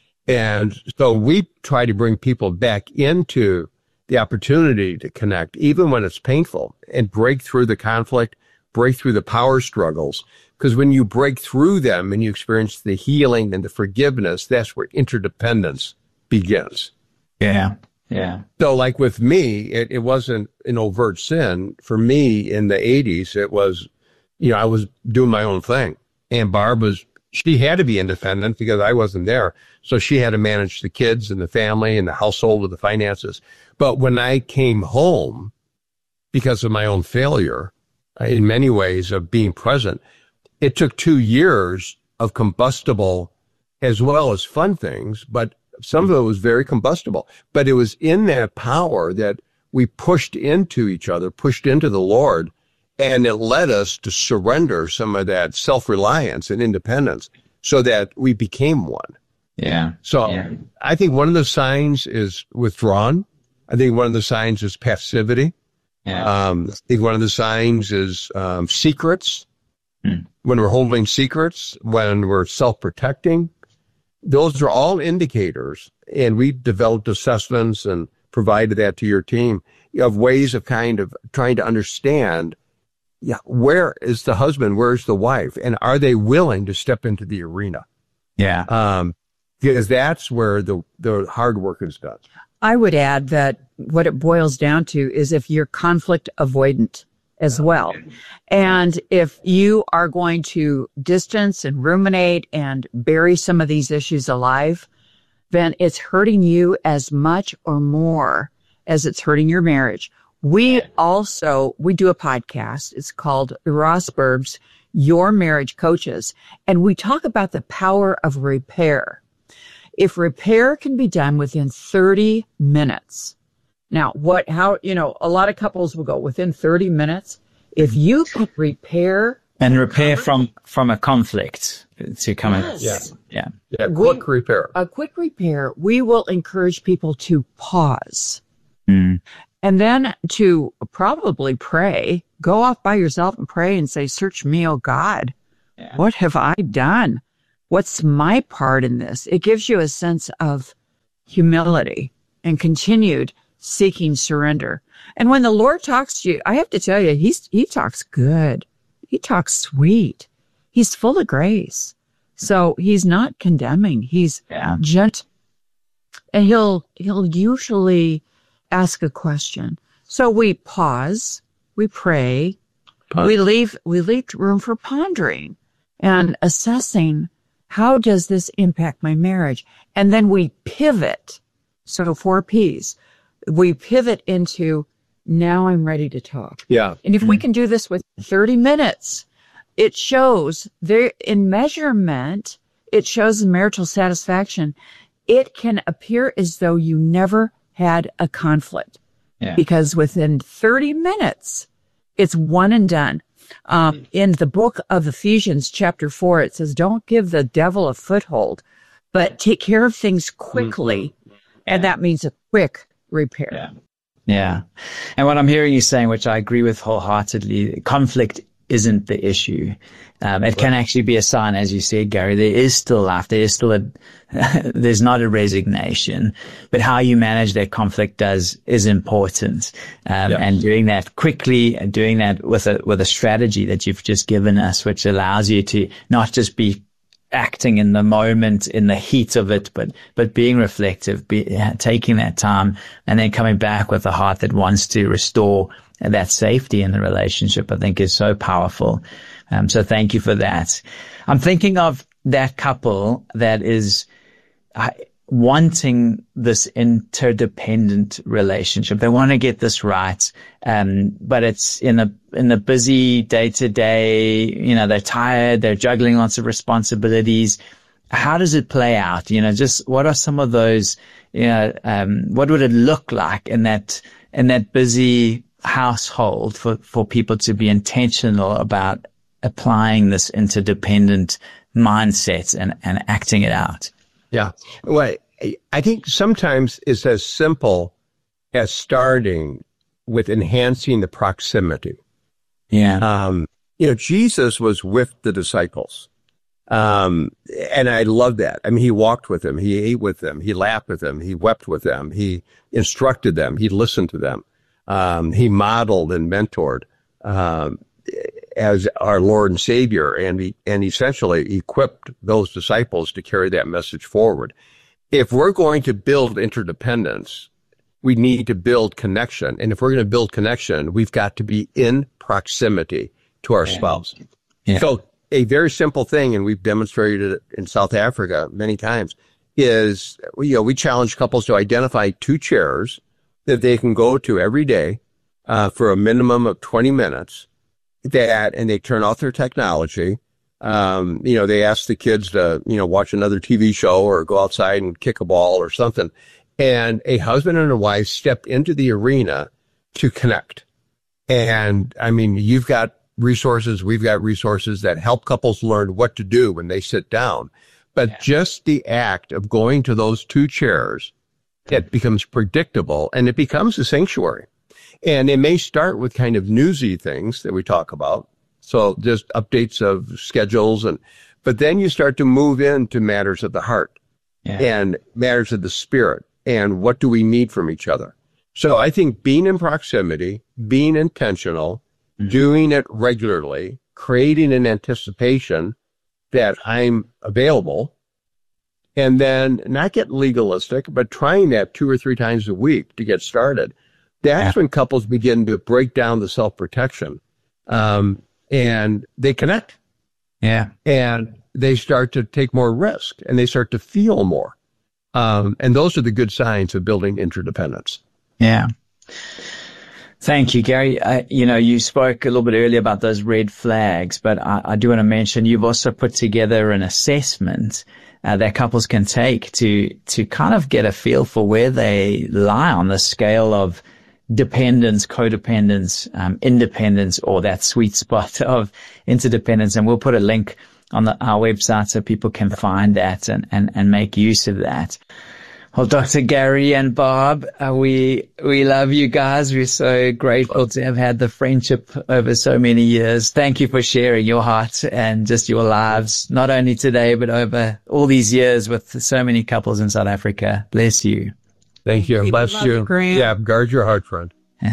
Speaker 7: And so we try to bring people back into the opportunity to connect, even when it's painful, and break through the conflict, break through the power struggles. Because when you break through them and you experience the healing and the forgiveness, that's where interdependence begins.
Speaker 5: Yeah. Yeah.
Speaker 7: So like with me, it, it wasn't an overt sin. For me in the eighties, it was, you know, I was doing my own thing. And Barb was, she had to be independent because I wasn't there. So she had to manage the kids and the family and the household with the finances. But when I came home, because of my own failure, in many ways of being present, it took two years of combustible as well as fun things, but some of it was very combustible. But it was in that power that we pushed into each other, pushed into the Lord, and it led us to surrender some of that self-reliance and independence so that we became one.
Speaker 5: Yeah.
Speaker 7: So
Speaker 5: yeah.
Speaker 7: I think one of the signs is withdrawn. I think one of the signs is passivity.
Speaker 5: Yeah.
Speaker 7: Um, I think one of the signs is um, secrets. Hmm. When we're holding secrets, when we're self-protecting. Those are all indicators, and we developed assessments and provided that to your team of ways of kind of trying to understand, yeah, where is the husband, where's the wife, and are they willing to step into the arena?
Speaker 5: Yeah.
Speaker 7: Um, because that's where the, the hard work is done.
Speaker 9: I would add that what it boils down to is if you're conflict avoidant as well. And if you are going to distance and ruminate and bury some of these issues alive, then it's hurting you as much or more as it's hurting your marriage. We also, we do a podcast. It's called Rosberg's Your Marriage Coaches. And we talk about the power of repair. If repair can be done within thirty minutes. Now, what, how, you know, a lot of couples will go within thirty minutes. If you could repair
Speaker 5: and repair from, from a conflict, to come and
Speaker 9: Yes.
Speaker 5: yeah.
Speaker 7: Yeah, quick
Speaker 9: We-
Speaker 7: repair.
Speaker 9: A quick repair, we will encourage people to pause
Speaker 5: Mm.
Speaker 9: and then to probably pray. Go off by yourself and pray and say, search me, oh God.
Speaker 5: Yeah.
Speaker 9: What have I done? What's my part in this? It gives you a sense of humility and continued seeking surrender. And when the Lord talks to you, I have to tell you, he's, he talks good. He talks sweet. He's full of grace. So he's not condemning. He's
Speaker 5: Yeah.
Speaker 9: gentle. And he'll, he'll usually ask a question. So we pause, we pray,
Speaker 7: Pause.
Speaker 9: we leave, we leave room for pondering and assessing, how does this impact my marriage? And then we pivot. So four P's. We pivot into, now I'm ready to talk.
Speaker 7: Yeah.
Speaker 9: And if we can do this with thirty minutes, it shows there in measurement, it shows in marital satisfaction. It can appear as though you never had a conflict
Speaker 5: Yeah.
Speaker 9: because within thirty minutes, it's one and done. Um, in the book of Ephesians, chapter four, it says, don't give the devil a foothold, but take care of things quickly. And that means a quick repair.
Speaker 5: Yeah. Yeah. And what I'm hearing you saying, which I agree with wholeheartedly, conflict isn't the issue. Um, it can actually be a sign, as you said, Gary, there is still life. There is still a, there's not a resignation, but how you manage that conflict does, is important. Um,
Speaker 7: Yeah.
Speaker 5: and doing that quickly and doing that with a, with a strategy that you've just given us, which allows you to not just be acting in the moment, in the heat of it, but, but being reflective, be, taking that time and then coming back with a heart that wants to restore that safety in the relationship, I think is so powerful. Um, so thank you for that. I'm thinking of that couple that is uh, wanting this interdependent relationship. They want to get this right. Um, but it's in a, in the busy day to day, you know, they're tired, they're juggling lots of responsibilities. How does it play out? You know, just what are some of those, you know, um, what would it look like in that, in that busy household for, for people to be intentional about applying this interdependent mindset and, and acting it out?
Speaker 7: Yeah. Well, I think sometimes it's as simple as starting with enhancing the proximity.
Speaker 5: Yeah.
Speaker 7: Um, you know, Jesus was with the disciples. Um, and I love that. I mean, he walked with them. He ate with them. He laughed with them. He wept with them. He instructed them. He listened to them. Um, he modeled and mentored, um, as our Lord and Savior, and he, and essentially equipped those disciples to carry that message forward. If we're going to build interdependence, we need to build connection. And if we're going to build connection, we've got to be in proximity to our
Speaker 5: Yeah.
Speaker 7: spouse.
Speaker 5: Yeah.
Speaker 7: So a very simple thing, and we've demonstrated it in South Africa many times, is, you know, we challenge couples to identify two chairs that they can go to every day uh, for a minimum of twenty minutes. That, and they turn off their technology. Um, you know, they ask the kids to, you know, watch another T V show or go outside and kick a ball or something. And a husband and a wife step into the arena to connect. And I mean, you've got resources, we've got resources that help couples learn what to do when they sit down. But
Speaker 5: Yeah.
Speaker 7: just the act of going to those two chairs, it becomes predictable and it becomes a sanctuary. And it may start with kind of newsy things that we talk about. So just updates of schedules and, but then you start to move into matters of the heart
Speaker 5: Yeah.
Speaker 7: and matters of the spirit and what do we need from each other. So I think being in proximity, being intentional,
Speaker 5: Mhm.
Speaker 7: doing it regularly, creating an anticipation that I'm available, and then not get legalistic, but trying that two or three times a week to get started. That's when couples begin to break down the self-protection, um, and they connect
Speaker 5: Yeah.
Speaker 7: and they start to take more risk and they start to feel more. Um, and those are the good signs of building interdependence.
Speaker 5: Yeah. Thank you, Gary. Uh, you know, you spoke a little bit earlier about those red flags, but I, I do want to mention you've also put together an assessment uh, that couples can take to to kind of get a feel for where they lie on the scale of dependence, codependence, um, independence, or that sweet spot of interdependence. And we'll put a link on the, our website so people can find that and, and, and make use of that. Well, Doctor Gary and Barb, uh, we we love you guys. We're so grateful to have had the friendship over so many years. Thank you for sharing your heart and just your lives, not only today, but over all these years with so many couples in South Africa. Bless you.
Speaker 7: Thank you. Bless
Speaker 9: love
Speaker 7: you.
Speaker 9: Grant.
Speaker 7: Yeah, guard your heart, friend.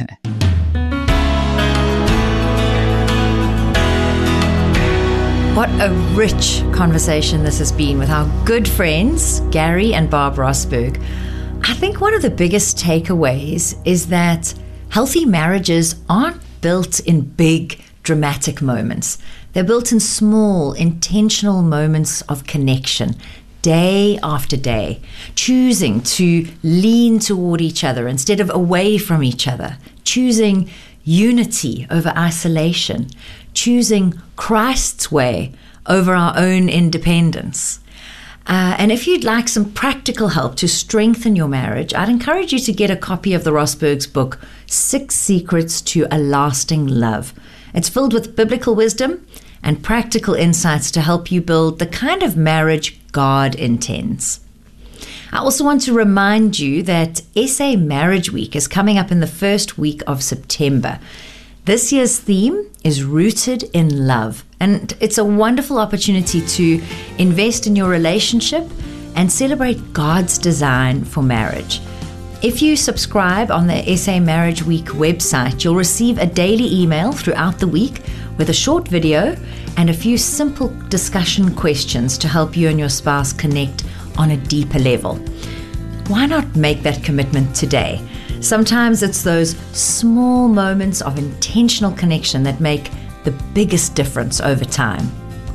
Speaker 8: What a rich conversation this has been with our good friends, Gary and Barb Rosberg. I think one of the biggest takeaways is that healthy marriages aren't built in big, dramatic moments. They're built in small, intentional moments of connection, day after day, choosing to lean toward each other instead of away from each other, choosing unity over isolation, choosing Christ's way over our own independence. Uh, and if you'd like some practical help to strengthen your marriage, I'd encourage you to get a copy of the Rosberg's book, Six Secrets to a Lasting Love. It's filled with biblical wisdom and practical insights to help you build the kind of marriage God intends. I also want to remind you that S A Marriage Week is coming up in the first week of September. This year's theme is Rooted in Love, and it's a wonderful opportunity to invest in your relationship and celebrate God's design for marriage. If you subscribe on the S A Marriage Week website, you'll receive a daily email throughout the week with a short video and a few simple discussion questions to help you and your spouse connect on a deeper level. Why not make that commitment today? Sometimes it's those small moments of intentional connection that make the biggest difference over time.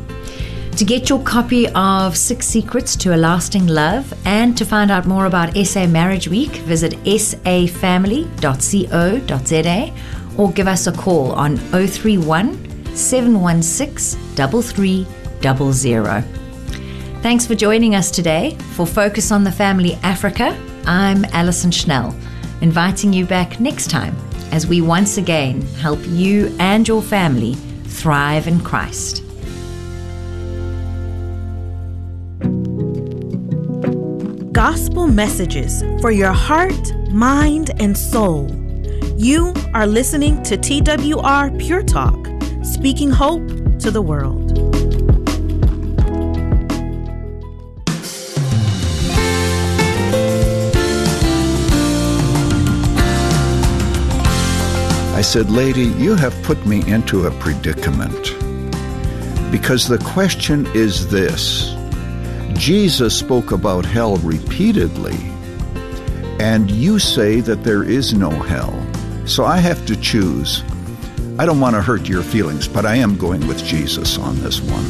Speaker 8: To get your copy of Six Secrets to a Lasting Love and to find out more about S A Marriage Week, visit s a family dot co dot z a or give us a call on zero three one, seven one six, three three zero zero. Thanks for joining us today. For Focus on the Family Africa, I'm Alison Schnell, inviting you back next time as we once again help you and your family thrive in Christ.
Speaker 10: Gospel messages for your heart, mind, and soul. You are listening to T W R Pure Talk, speaking hope to the world.
Speaker 11: I said, "Lady, you have put me into a predicament, because the question is this. Jesus spoke about hell repeatedly, and you say that there is no hell. So I have to choose. I don't want to hurt your feelings, but I am going with Jesus on this one."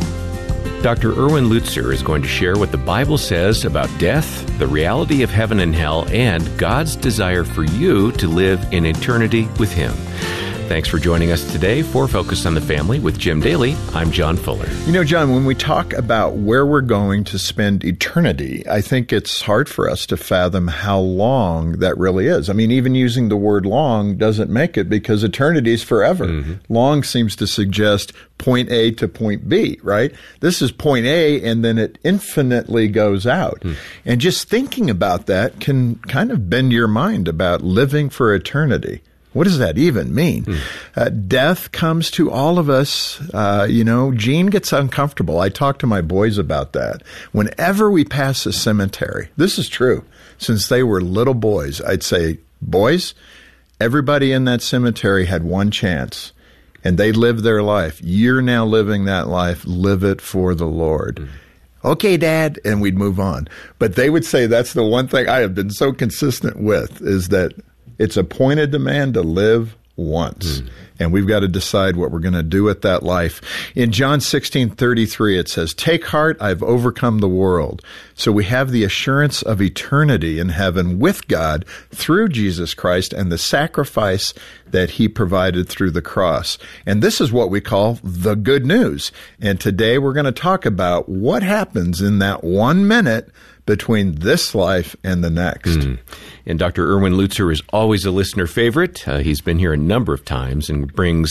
Speaker 4: Doctor Erwin Lutzer is going to share what the Bible says about death, the reality of heaven and hell, and God's desire for you to live in eternity with Him. Thanks for joining us today for Focus on the Family with Jim Daly. I'm John Fuller.
Speaker 2: You know, John, when we talk about where we're going to spend eternity, I think it's hard for us to fathom how long that really is. I mean, even using the word long doesn't make it, because eternity is forever. Mm-hmm. Long seems to suggest point A to point B, right? This is point A, and then it infinitely goes out. Mm. And just thinking about that can kind of bend your mind about living for eternity. What does that even mean? Hmm. Uh, death comes to all of us. Uh, you know, Gene gets uncomfortable. I talk to my boys about that. Whenever we pass a cemetery, this is true. Since they were little boys, I'd say, boys, everybody in that cemetery had one chance, and they lived their life. You're now living that life. Live it for the Lord. Hmm. Okay, Dad, and we'd move on. But they would say that's the one thing I have been so consistent with, is that it's appointed to man to live once. Mm. And we've got to decide what we're going to do with that life. In John sixteen thirty-three, it says, "Take heart, I've overcome the world." So we have the assurance of eternity in heaven with God through Jesus Christ and the sacrifice that He provided through the cross. And this is what we call the good news. And today we're going to talk about what happens in that one minute between this life and the next. Mm.
Speaker 4: And Doctor Erwin Lutzer is always a listener favorite. Uh, he's been here a number of times and brings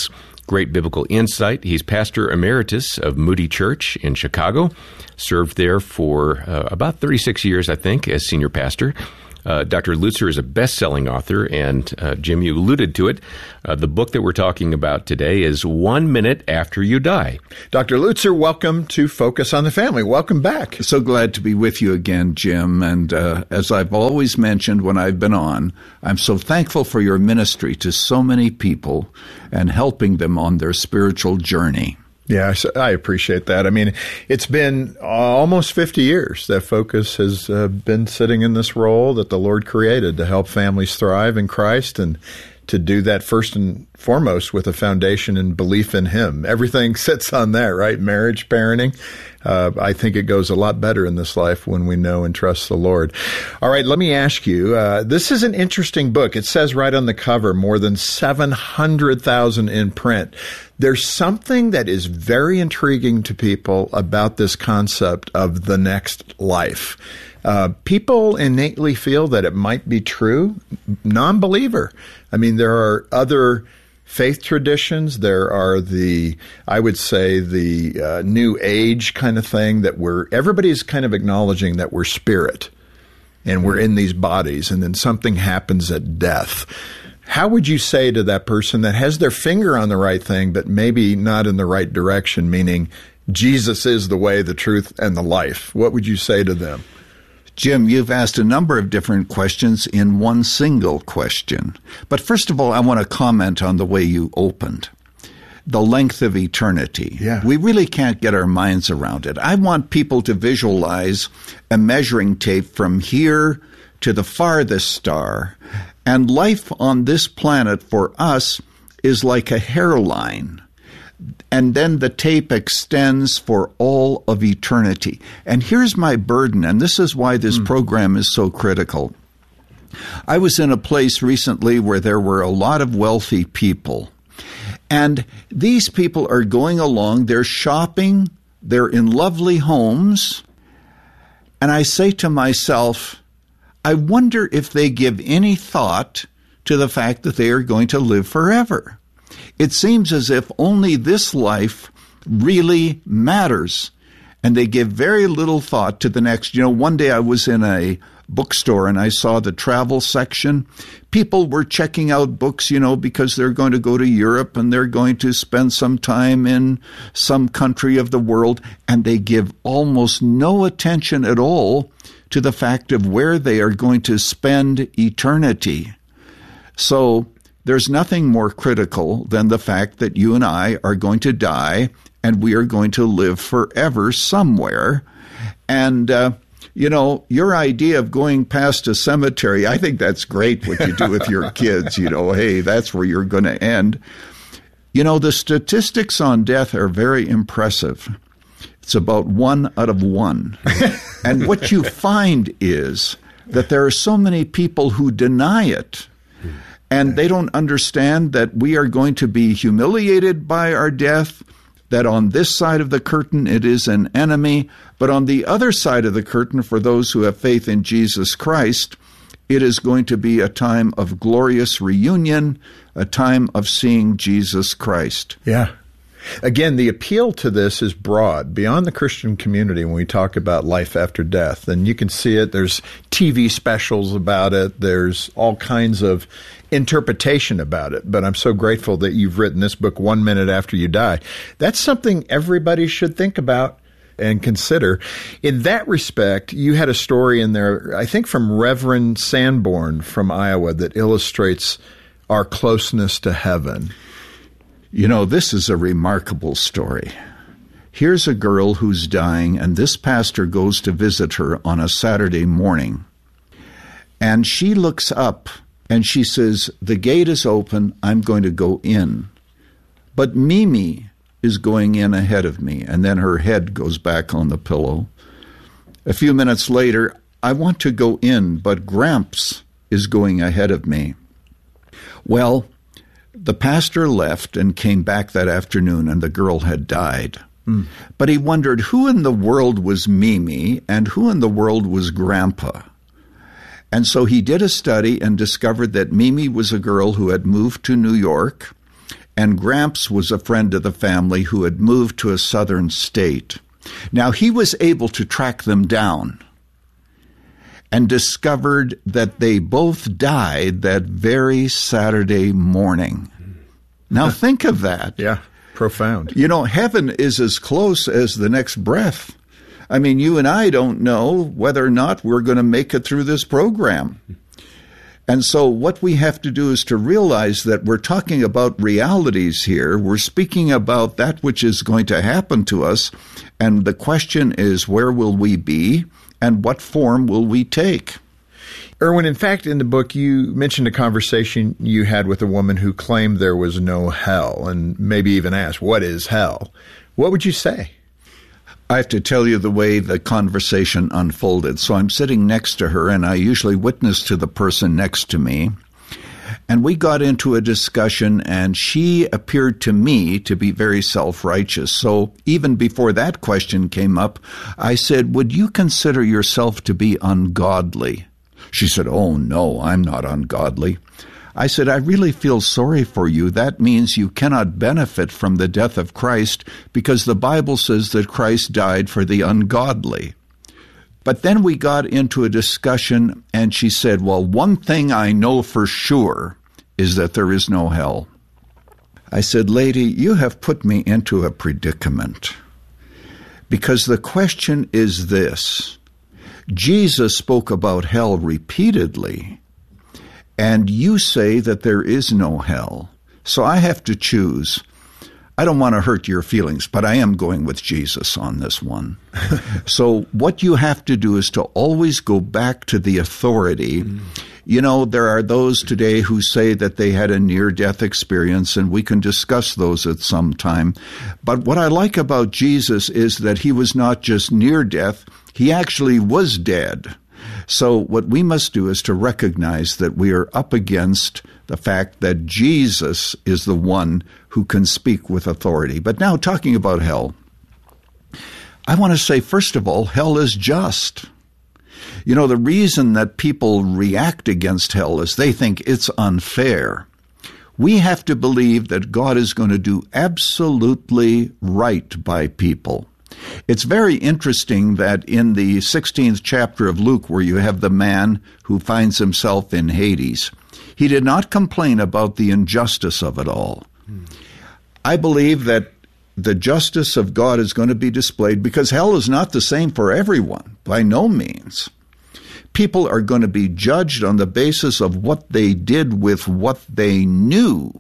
Speaker 4: great biblical insight. He's pastor emeritus of Moody Church in Chicago, served there for uh, about thirty-six years, I think, as senior pastor. Uh, Doctor Lutzer is a best-selling author, and uh, Jim, you alluded to it. Uh, the book that we're talking about today is One Minute After You Die.
Speaker 2: Doctor Lutzer, welcome to Focus on the Family. Welcome back.
Speaker 11: So glad to be with you again, Jim. And uh, as I've always mentioned when I've been on, I'm so thankful for your ministry to so many people and helping them on their spiritual journey.
Speaker 2: Yeah, I appreciate that. I mean, it's been almost fifty years that Focus has uh, been sitting in this role that the Lord created to help families thrive in Christ, and to do that first and foremost with a foundation and belief in Him. Everything sits on that, right? Marriage, parenting. Uh, I think it goes a lot better in this life when we know and trust the Lord. All right, let me ask you, uh, this is an interesting book. It says right on the cover, more than seven hundred thousand in print. There's something that is very intriguing to people about this concept of the next life. Uh, people innately feel that it might be true. Non-believer. I mean, there are other faith traditions. There are the, I would say, the uh, new age kind of thing that we're, everybody's kind of acknowledging that we're spirit and we're in these bodies, and then something happens at death. How would you say to that person that has their finger on the right thing, but maybe not in the right direction, meaning Jesus is the way, the truth, and the life? What would you say to them?
Speaker 11: Jim, you've asked a number of different questions in one single question. But first of all, I want to comment on the way you opened. The length of eternity.
Speaker 2: Yeah.
Speaker 11: We really can't get our minds around it. I want people to visualize a measuring tape from here to the farthest star. And life on this planet for us is like a hairline. And then the tape extends for all of eternity. And here's my burden, and this is why this mm. program is so critical. I was in a place recently where there were a lot of wealthy people. And these people are going along, they're shopping, they're in lovely homes. And I say to myself, I wonder if they give any thought to the fact that they are going to live forever. It seems as if only this life really matters, and they give very little thought to the next. You know, one day I was in a bookstore and I saw the travel section. People were checking out books, you know, because they're going to go to Europe and they're going to spend some time in some country of the world, and they give almost no attention at all to the fact of where they are going to spend eternity. So there's nothing more critical than the fact that you and I are going to die and we are going to live forever somewhere. And, uh, you know, your idea of going past a cemetery, I think that's great what you do with your kids. You know, hey, that's where you're going to end. You know, the statistics on death are very impressive. It's about one out of one. And what you find is that there are so many people who deny it. And they don't understand that we are going to be humiliated by our death, that on this side of the curtain it is an enemy, but on the other side of the curtain, for those who have faith in Jesus Christ, it is going to be a time of glorious reunion, a time of seeing Jesus Christ.
Speaker 2: Yeah. Again, the appeal to this is broad, beyond the Christian community when we talk about life after death. And you can see it. There's T V specials about it. There's all kinds of interpretation about it. But I'm so grateful that you've written this book, One Minute After You Die. That's something everybody should think about and consider. In that respect, you had a story in there, I think from Reverend Sanborn from Iowa, that illustrates our closeness to heaven.
Speaker 11: You know, this is a remarkable story. Here's a girl who's dying, and this pastor goes to visit her on a Saturday morning. And she looks up, and she says, the gate is open, I'm going to go in. But Mimi is going in ahead of me, and then her head goes back on the pillow. A few minutes later, I want to go in, but Gramps is going ahead of me. Well, the pastor left and came back that afternoon, and the girl had died. Mm. But he wondered who in the world was Mimi and who in the world was Grandpa. And so he did a study and discovered that Mimi was a girl who had moved to New York, and Gramps was a friend of the family who had moved to a southern state. Now, he was able to track them down and discovered that they both died that very Saturday morning. Now, think of that.
Speaker 2: Yeah, profound.
Speaker 11: You know, heaven is as close as the next breath. I mean, you and I don't know whether or not we're going to make it through this program. And so what we have to do is to realize that we're talking about realities here. We're speaking about that which is going to happen to us. And the question is, where will we be and what form will we take?
Speaker 2: Erwin, in fact, in the book, you mentioned a conversation you had with a woman who claimed there was no hell and maybe even asked, what is hell? What would you say?
Speaker 11: I have to tell you the way the conversation unfolded. So I'm sitting next to her, and I usually witness to the person next to me. And we got into a discussion, and she appeared to me to be very self-righteous. So even before that question came up, I said, would you consider yourself to be ungodly? She said, oh, no, I'm not ungodly. I said, I really feel sorry for you. That means you cannot benefit from the death of Christ because the Bible says that Christ died for the ungodly. But then we got into a discussion, and she said, well, one thing I know for sure is that there is no hell. I said, lady, you have put me into a predicament because the question is this. Jesus spoke about hell repeatedly, and you say that there is no hell. So I have to choose. I don't want to hurt your feelings, but I am going with Jesus on this one. So what you have to do is to always go back to the authority. Mm. You know, there are those today who say that they had a near-death experience, and we can discuss those at some time. But what I like about Jesus is that he was not just near death, he actually was dead. So what we must do is to recognize that we are up against the fact that Jesus is the one who can speak with authority. But now talking about hell, I want to say, first of all, hell is just. You know, the reason that people react against hell is they think it's unfair. We have to believe that God is going to do absolutely right by people. It's very interesting that in the sixteenth chapter of Luke, where you have the man who finds himself in Hades, he did not complain about the injustice of it all. Hmm. I believe that the justice of God is going to be displayed because hell is not the same for everyone, by no means. People are going to be judged on the basis of what they did with what they knew.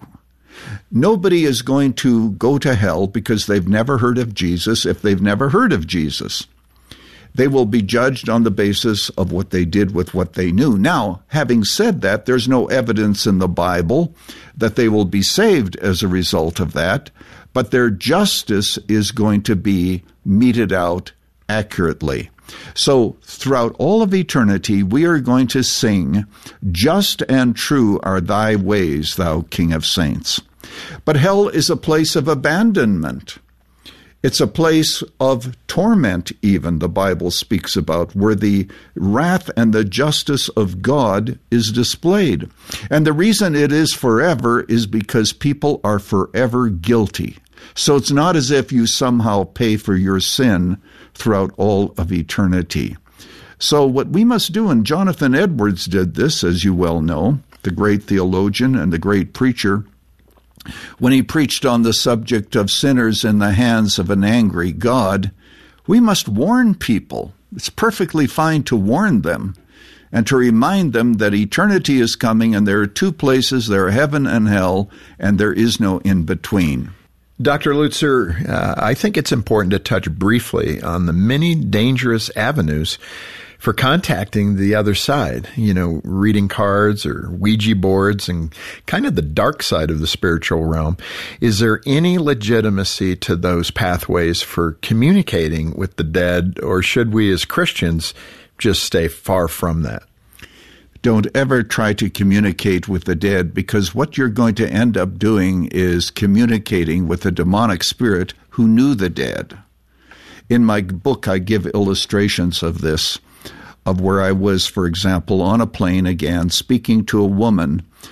Speaker 11: Nobody is going to go to hell because they've never heard of Jesus if they've never heard of Jesus. They will be judged on the basis of what they did with what they knew. Now, having said that, there's no evidence in the Bible that they will be saved as a result of that, but their justice is going to be meted out accurately. So throughout all of eternity, we are going to sing, "Just and true are thy ways, thou King of saints." But hell is a place of abandonment. It's a place of torment, even, the Bible speaks about, where the wrath and the justice of God is displayed. And the reason it is forever is because people are forever guilty. So it's not as if you somehow pay for your sin throughout all of eternity. So what we must do, and Jonathan Edwards did this, as you well know, the great theologian and the great preacher, when he preached on the subject of sinners in the hands of an angry God, we must warn people. It's perfectly fine to warn them and to remind them that eternity is coming and there are two places, there are heaven and hell, and there is no in-between.
Speaker 2: Doctor Lutzer, uh, I think it's important to touch briefly on the many dangerous avenues for contacting the other side, you know, reading cards or Ouija boards and kind of the dark side of the spiritual realm. Is there any legitimacy to those pathways for communicating with the dead, or should we as Christians just stay far from that?
Speaker 11: Don't ever try to communicate with the dead, because what you're going to end up doing is communicating with a demonic spirit who knew the dead. In my book, I give illustrations of this, of where I was, for example, on a plane again, speaking to a woman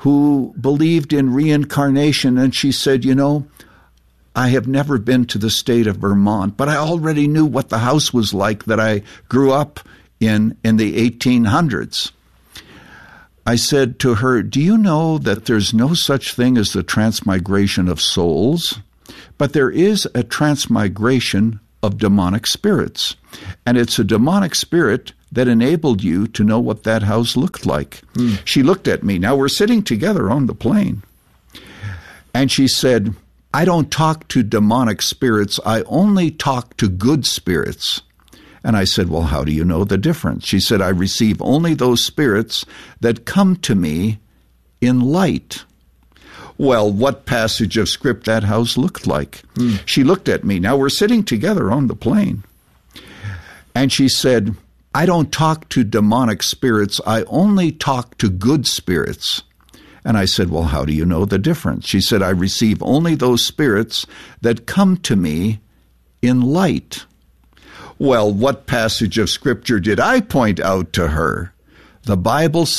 Speaker 11: who believed in reincarnation, and she said, you know, I have never been to the state of Vermont, but I already knew what the house was like that I grew up in in the eighteen hundreds. I said to her, do you know that there's no such thing as the transmigration of souls, but there is a transmigration of demonic spirits, and it's a demonic spirit that enabled you to know what that house looked like. Mm. She looked at me. Now, we're sitting together on the plane, and she said, I don't talk to demonic spirits. I only talk to good spirits. And I said, well, how do you know the difference? She said, I receive only those spirits that come to me in light. Well, what passage of script that house looked like? Mm. She looked at me. Now, we're sitting together on the plane. And she said, I don't talk to demonic spirits. I only talk to good spirits. And I said, well, how do you know the difference? She said, I receive only those spirits that come to me in light. Well, what passage of Scripture did I point out to her? The Bible